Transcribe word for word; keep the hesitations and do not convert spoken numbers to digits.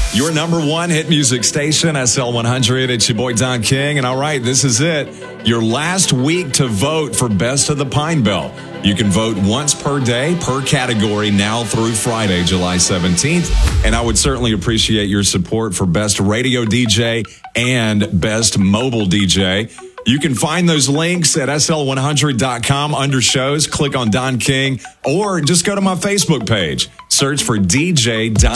Your number one hit music station, S L one hundred. It's your boy Don King. And all right, this is it. Your last week to vote for Best of the Pine Belt. You can vote once per day, per category, now through Friday, July seventeenth. And I would certainly appreciate your support for Best Radio D J and Best Mobile D J. You can find those links at S L one hundred dot com under shows. Click on Don King or just go to my Facebook page. Search for D J Don